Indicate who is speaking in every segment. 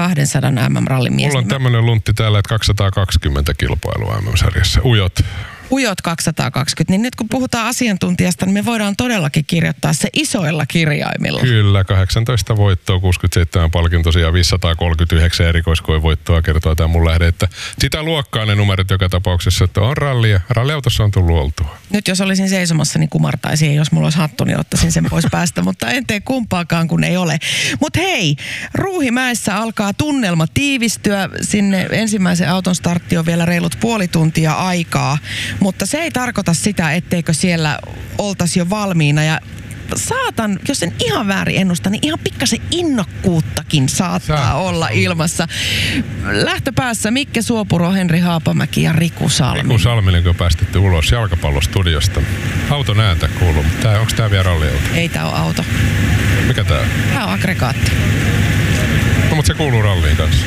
Speaker 1: 200 MM-rallin mies.
Speaker 2: Mulla on tämmönen luntti täällä, että 220 kilpailua MM-sarjassa. Ujot 220, niin nyt kun puhutaan asiantuntijasta, niin me voidaan todellakin kirjoittaa se isoilla kirjaimilla. Kyllä, 18 voittoa, 67 palkintosia ja 539 erikoiskoevoittoa kertoo tämä mun lähde, että sitä luokkaa ne numerot joka tapauksessa, että on rallia. Ralliautossa on tullut oltua.
Speaker 1: Nyt jos olisin seisomassa, niin kumartaisin, ja jos mulla olisi hattu, niin ottaisin sen pois päästä, mutta en tee kumpaakaan, kun ei ole. Mutta hei, Ruuhimäessä alkaa tunnelma tiivistyä, sinne ensimmäisen auton startti on vielä reilut puoli tuntia aikaa, mutta se ei tarkoita sitä, etteikö siellä oltaisi jo valmiina. Ja saatan, jos en ihan väärin ennusta, niin ihan pikkasen innokkuuttakin saattaa olla ilmassa. Lähtöpäässä Mikke Suopuro, Henri Haapamäki ja Riku Salminen.
Speaker 2: Riku Salminen, kun päästetty ulos jalkapallostudiosta. Auton ääntä kuuluu. Onko tämä vielä ralliauto?
Speaker 1: Ei tämä ole auto.
Speaker 2: Mikä tämä on?
Speaker 1: Tämä on aggregaatti.
Speaker 2: No, mutta se kuuluu ralliin kanssa.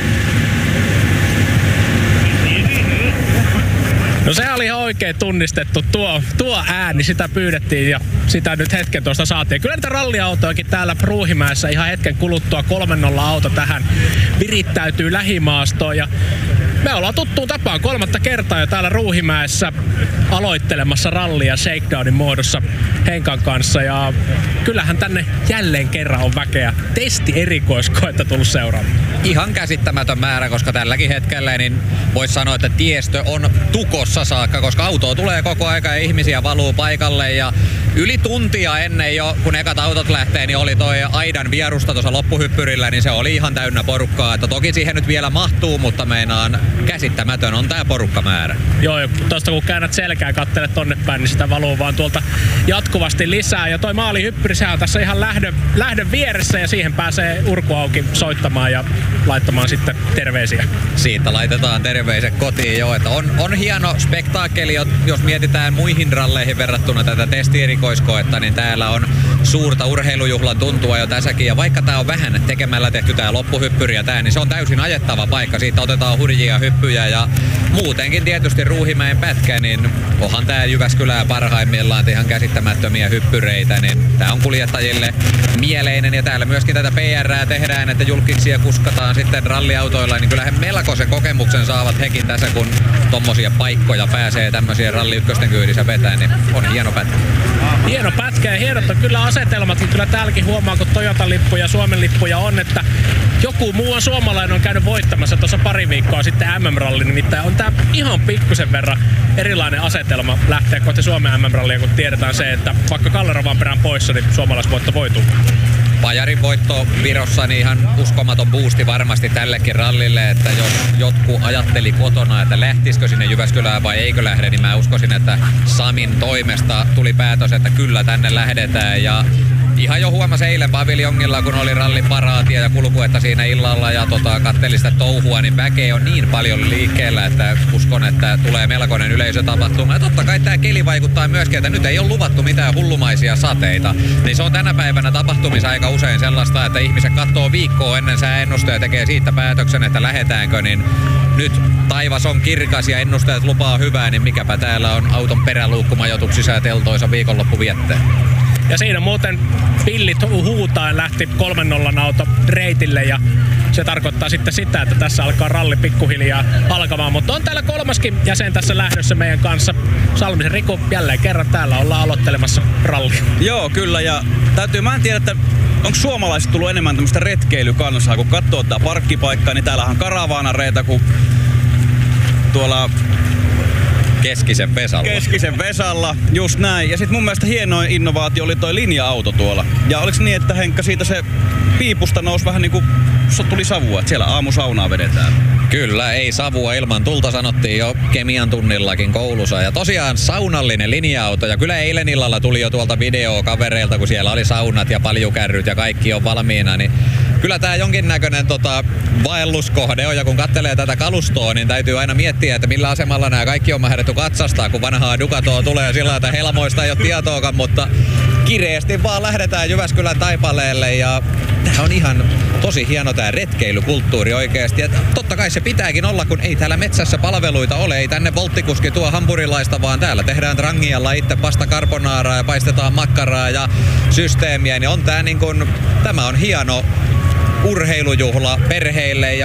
Speaker 3: No se oli ihan oikein tunnistettu tuo ääni, sitä pyydettiin ja sitä nyt hetken tuosta saatiin. Kyllä niitä ralliautojakin täällä Ruuhimäessä ihan hetken kuluttua 3-0 auto tähän virittäytyy lähimaastoon ja me ollaan tuttuun tapaan 3. kertaa jo täällä Ruuhimäessä aloittelemassa rallia shakedownin muodossa Henkan kanssa ja kyllähän tänne jälleen kerran on väkeä. Testi erikoiskoetta tullut seuraamaan.
Speaker 4: Ihan käsittämätön määrä, koska tälläkin hetkellä niin voisi sanoa, että tiestö on tukossa saakka, koska autoa tulee koko aika ja ihmisiä valuu paikalle ja yli tuntia ennen jo, kun ekat autot lähtee, niin oli toi aidan vierusta tuossa loppuhyppyrillä, niin se oli ihan täynnä porukkaa. Että toki siihen nyt vielä mahtuu, mutta meinaan käsittämätön on tää porukkamäärä.
Speaker 3: Joo, tosta kun käännät selkää ja katselet tonne päin, niin sitä valuu vaan tuolta jatkuvasti lisää. Ja toi maalihyppyri, sehän on tässä ihan lähdön vieressä ja siihen pääsee Urku auki soittamaan ja laittamaan sitten terveisiä.
Speaker 4: Siitä laitetaan terveiset kotiin jo, että on hieno spektaakkeli, jos mietitään muihin ralleihin verrattuna tätä testierikoiskoetta, niin täällä on suurta urheilujuhlan tuntua jo tässäkin. Ja vaikka tää on vähän tekemällä tehty tää loppuhyppyri ja tää, niin se on täysin ajettava paikka. Siitä otetaan hurjia hyppyjä ja muutenkin tietysti Ruuhimäen pätkä, niin onhan tää Jyväskylää parhaimmillaan ihan käsittämättömiä hyppyreitä, niin tää on kuljettajille mieleinen ja täällä myöskin tätä PR:ää tehdään, että julkiksia kuskataan sitten ralliautoilla, niin kyllähän melkoisen kokemuksen saavat hekin tässä, kun tommosia paikkoja pääsee tämmöisiä ralli ykkösten kyydissä vetää, niin on hieno pätkä.
Speaker 3: Hieno pätkä ja hienot on kyllä asetelmat, niin kyllä täälläkin huomaa, kun Toyota-lippuja, Suomen lippuja on, että joku muu on suomalainen on käynyt voittamassa tuossa pari viikkoa sitten MM-ralli, nimittäin on tää ihan pikkusen verran erilainen asetelma lähteä kohti Suomen MM-rallia, kun tiedetään se, että vaikka Kallerovan perään poissa, niin suomalaisvoitto voi tulla.
Speaker 4: Pajarin voitto Virossa, niin ihan uskomaton boosti varmasti tällekin rallille, että jos jotkut ajatteli kotona, että lähtisikö sinne Jyväskylään vai eikö lähde, niin mä uskoisin, että Samin toimesta tuli päätös, että kyllä tänne lähdetään ja ihan jo huomasi eilen paviljongilla, kun oli rallin paraatia ja kulkuetta siinä illalla ja katteli sitä touhua, niin väkeä on niin paljon liikkeellä, että uskon, että tulee melkoinen yleisötapahtuma. Ja totta kai tämä keli vaikuttaa myöskin, että nyt ei ole luvattu mitään hullumaisia sateita. Niin se on tänä päivänä tapahtumissa aika usein sellaista, että ihmiset katsoo viikkoa ennen sääennusta ja tekee siitä päätöksen, että lähdetäänkö, niin nyt taivas on kirkas ja ennusteet lupaa hyvää, niin mikäpä täällä on auton peräluukkumajoituksissa ja teltoisa viikonloppu viettää.
Speaker 3: Ja siinä muuten pillit huutaen lähti 3-0 auto reitille ja se tarkoittaa sitten sitä, että tässä alkaa ralli pikkuhiljaa alkamaan. Mutta on täällä kolmaskin jäsen tässä lähdössä meidän kanssa. Salmisen Riku, jälleen kerran täällä ollaan aloittelemassa rallia.
Speaker 5: Joo, kyllä. Ja mä en tiedä, että onko suomalaiset tullut enemmän tämmöistä retkeilykansaa, kun katsoo tätä parkkipaikkaa, niin täällä on karavaanareita, kun tuolla Keskisen Vesalla, just näin. Ja sit mun mielestä hienoin innovaatio oli toi linja-auto tuolla. Ja oliks niin, että Henkka siitä se piipusta nousi vähän niinku tuli savua, että siellä aamusaunaa vedetään?
Speaker 4: Kyllä, ei savua ilman tulta, sanottiin jo kemian tunnillakin koulussa. Ja tosiaan saunallinen linja-auto. Ja kyllä eilen illalla tuli jo tuolta videoa kavereilta, kun siellä oli saunat ja paljukärryt ja kaikki on valmiina, niin kyllä tää jonkinnäköinen vaelluskohde on, ja kun katselee tätä kalustoa, niin täytyy aina miettiä, että millä asemalla nämä kaikki on mahdettu katsastaa, kun vanhaa Ducatoa tulee sillä, että helmoista ei ole tietoakaan, mutta kireesti vaan lähdetään Jyväskylän taipaleelle, ja tää on ihan tosi hieno tää retkeilykulttuuri oikeesti, ja totta kai se pitääkin olla, kun ei täällä metsässä palveluita ole, ei tänne volttikuski tuo hampurilaista, vaan täällä tehdään trangialla itse pasta carbonaaraa ja paistetaan makkaraa ja systeemiä, niin on tää niin kun, tämä on hieno urheilujuhla perheille ja